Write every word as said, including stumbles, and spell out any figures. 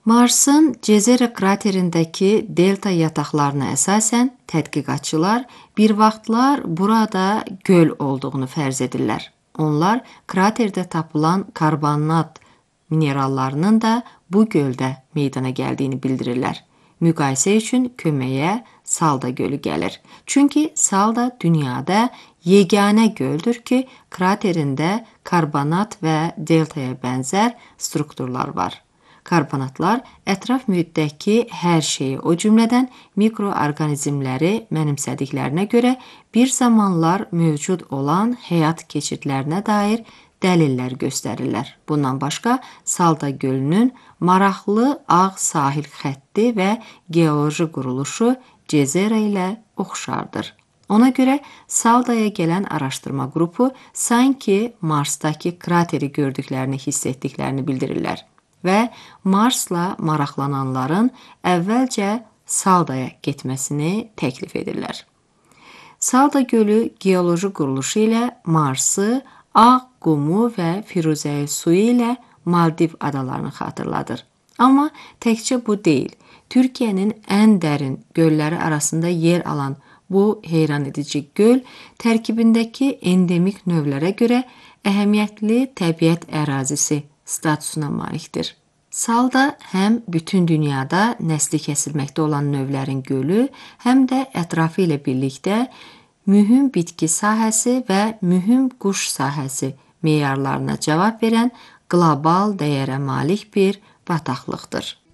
Marsın Cezere kraterindəki delta yataqlarına əsasən tədqiqatçılar bir vaxtlar burada göl olduğunu fərz edirlər. Onlar kraterdə tapılan karbonat minerallarının da bu göldə meydana gəldiyini bildirirlər. Müqayisə üçün köməyə Salda gölü gəlir. Çünki Salda dünyada yeganə göldür ki, kraterində karbonat və deltaya bənzər strukturlar var. Karbonatlar ətraf mühitdəki hər şeyi, o cümlədən mikroorqanizmləri mənimsədiklərinə görə bir zamanlar mövcud olan həyat keçidlərinə dair dəlillər göstərirlər. Bundan başqa, Salda gölünün maraqlı ağ sahil xətti və geoloji quruluşu Cezere ilə oxşardır. Ona görə Saldaya gələn araşdırma qrupu sanki Marsdakı krateri gördüklərini hiss etdiklərini bildirirlər və Marsla maraqlananların əvvəlcə Saldaya getməsini təklif edirlər. Salda gölü geoloji quruluşu ilə Marsı ağ qumu və firuzəyi suyu ilə Maldiv adalarını xatırladır. Amma təkcə bu deyil, Türkiyənin ən dərin gölləri arasında yer alan bu heyran edici göl tərkibindəki endemik növlərə görə əhəmiyyətli təbiət ərazisi statusuna malikdir. Salda həm bütün dünyada nəsli kəsilməkdə olan növlərin gölü, həm də ətrafı ilə birlikdə mühüm bitki sahəsi və mühüm quş sahəsi meyarlarına cavab verən qlobal dəyərə malik bir bataqlıqdır.